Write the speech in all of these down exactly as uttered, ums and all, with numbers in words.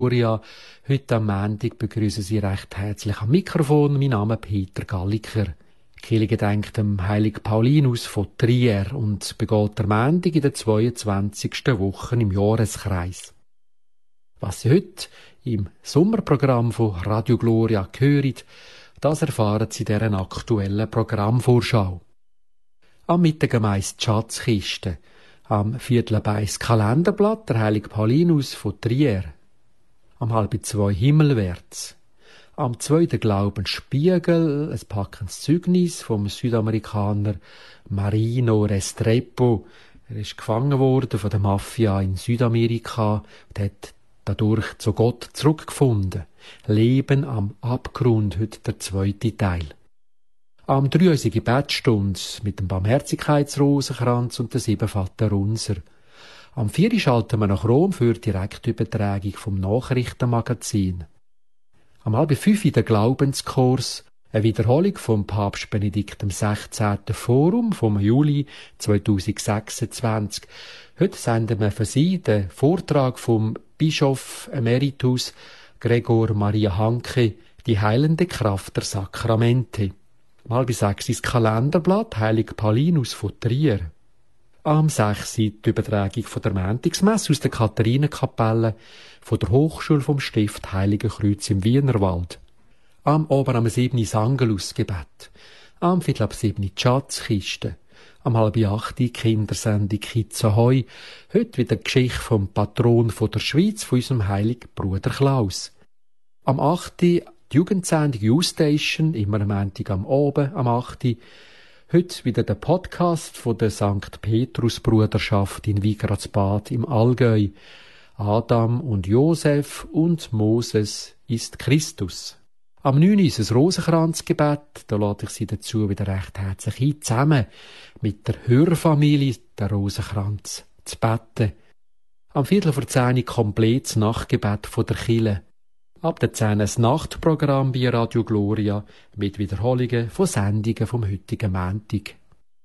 Gloria. Heute am Montag begrüßen Sie recht herzlich am Mikrofon. Mein Name ist Peter Galliker. Die Kirche gedenkt dem heiligen Paulinus von Trier und begeht der Montag in der zweiundzwanzigsten Woche im Jahreskreis. Was Sie heute im Sommerprogramm von Radio Gloria hören, das erfahren Sie in dieser aktuellen Programmvorschau. Am Mittag meist die Schatzkiste, am Viertel bei das Kalenderblatt der heilige Paulinus von Trier, am halb zwei Himmelwärts, am zweiten Glaubensspiegel ein packendes Zeugnis vom Südamerikaner Marino Restrepo. Er ist gefangen worden von der Mafia in Südamerika und hat dadurch zu Gott zurückgefunden. Leben am Abgrund, heute der zweite Teil. Am drei Uhr Gebetsstunde mit dem Barmherzigkeitsrosenkranz und der sieben Vaterunser. Am vier Uhr schalten wir nach Rom für die Direktübertragung vom Nachrichtenmagazin. Am halb fünf der Glaubenskurs, eine Wiederholung vom Papst Benedikt dem sechzehnten Forum vom Juli zweitausendsechsundzwanzig. Heute senden wir für Sie den Vortrag vom Bischof Emeritus Gregor Maria Hanke, die heilende Kraft der Sakramente. Am halb sechs das Kalenderblatt Heilig Paulinus von Trier. Am sechs die Übertragung von der Montagsmesse aus der Katharinenkapelle von der Hochschule vom Stift Heiligen Kreuz im Wienerwald. Am Abend am sieben das Angelusgebet. Am viertel ab sieben die Schatzkiste. Am halb acht die Kindersendung Kids Ahoi. Heute wieder die Geschichte vom Patron von der Schweiz, von unserem heiligen Bruder Klaus. Am acht die Jugendsendung U-Station, immer am Montag am Abend, am acht Heute wieder der Podcast von der Sankt Petrus Bruderschaft in Wigradsbad im Allgäu. Adam und Josef und Moses ist Christus. Am neun ist ein Rosenkranzgebet, da lade ich Sie dazu wieder recht herzlich ein, zusammen mit der Hörfamilie der Rosenkranz zu beten. Am Viertel vor zehn komplettes Nachtgebet von der Kirche. Ab der zehn das Nachtprogramm bei Radio Gloria mit Wiederholungen von Sendungen vom heutigen Montag.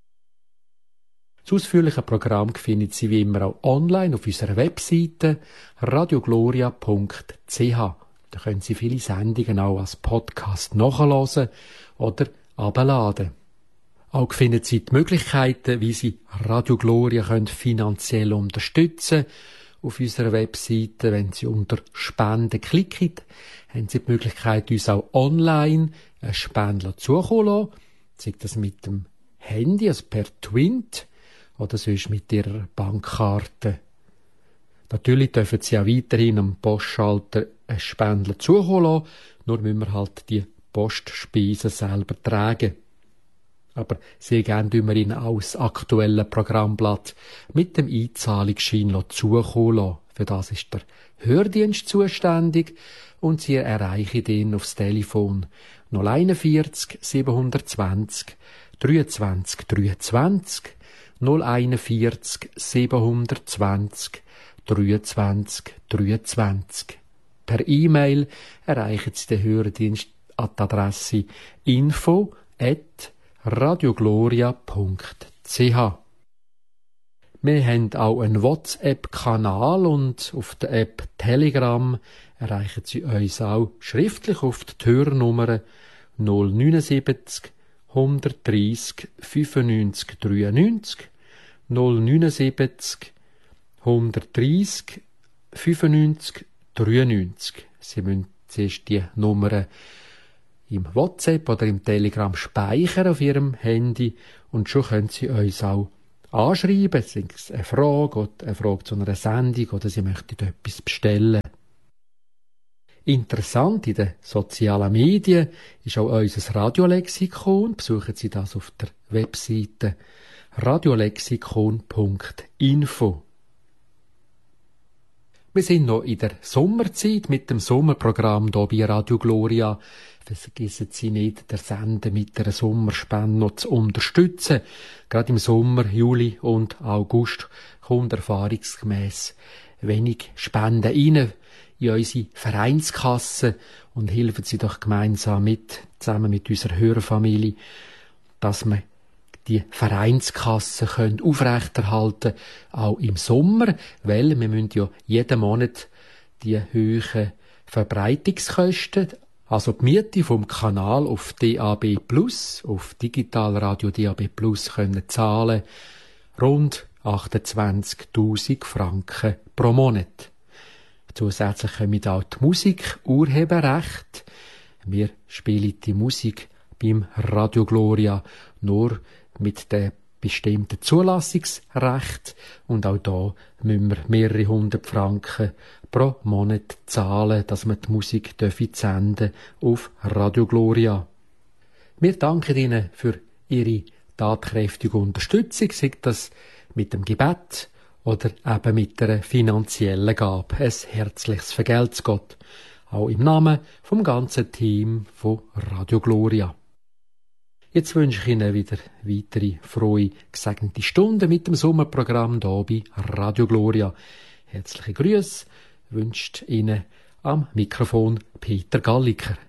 Das ausführliche Programm finden Sie wie immer auch online auf unserer Webseite radiogloria punkt c h. Da können Sie viele Sendungen auch als Podcast nachhören oder herunterladen. Auch finden Sie die Möglichkeiten, wie Sie Radio Gloria können finanziell unterstützen können. Auf unserer Webseite, wenn Sie unter Spenden klicken, haben Sie die Möglichkeit, uns auch online einen Spender zukommen zu lassen. Sei das mit dem Handy, also per Twint, oder sonst mit Ihrer Bankkarte. Natürlich dürfen Sie auch weiterhin am Postschalter einen Spender zukommen lassen, nur müssen wir halt die Postspeisen selber tragen. Aber sehr gerne tun wir Ihnen auch das aktuelle Programmblatt mit dem Einzahlungsschein zukommen lassen. Für das ist der Hördienst zuständig und Sie erreichen ihn aufs Telefon null einundvierzig siebenhundertzwanzig dreiundzwanzig dreiundzwanzig null einundvierzig siebenhundertzwanzig dreiundzwanzig dreiundzwanzig. Per E-Mail erreichen Sie den Hördienst an die Adresse info at radiogloria punkt c h. Wir haben auch einen WhatsApp-Kanal und auf der App Telegram erreichen Sie uns auch schriftlich auf die Hörnummer null neunundsiebzig hundertdreissig fünfundneunzig dreiundneunzig null neunundsiebzig hundertdreissig fünfundneunzig dreiundneunzig. Sie müssen zuerst die Nummern im WhatsApp oder im Telegram speichern auf Ihrem Handy und schon können Sie uns auch anschreiben, sei es eine Frage oder eine Frage zu einer Sendung oder Sie möchten etwas bestellen. Interessant in den sozialen Medien ist auch unser Radiolexikon. Besuchen Sie das auf der Webseite radiolexikon punkt info. Wir sind noch in der Sommerzeit mit dem Sommerprogramm hier bei Radio Gloria. Vergessen Sie nicht, der Sender mit der Sommerspende noch zu unterstützen. Gerade im Sommer, Juli und August kommt erfahrungsgemäss wenig Spenden rein in unsere Vereinskasse und helfen Sie doch gemeinsam mit, zusammen mit unserer Hörerfamilie, dass wir die Vereinskasse können aufrechterhalten, auch im Sommer, weil wir müssen ja jeden Monat die hohen Verbreitungskosten, also die Miete vom Kanal auf D A B plus, auf Digitalradio D A B plus können zahlen, rund achtundzwanzigtausend Franken pro Monat. Zusätzlich kommen auch die Musik, Urheberrecht. Wir spielen die Musik beim Radio Gloria nur mit dem bestimmten Zulassungsrecht und auch da müssen wir mehrere hundert Franken pro Monat zahlen, dass wir die Musik senden auf Radio Gloria. Wir danken Ihnen für Ihre tatkräftige Unterstützung, sei das mit dem Gebet oder eben mit einer finanziellen Gabe. Ein herzliches Vergelt's Gott, auch im Namen vom ganzen Team von Radio Gloria. Jetzt wünsche ich Ihnen wieder weitere frohe, gesegnete Stunden mit dem Sommerprogramm hier bei Radio Gloria. Herzliche Grüße wünscht Ihnen am Mikrofon Peter Galliker.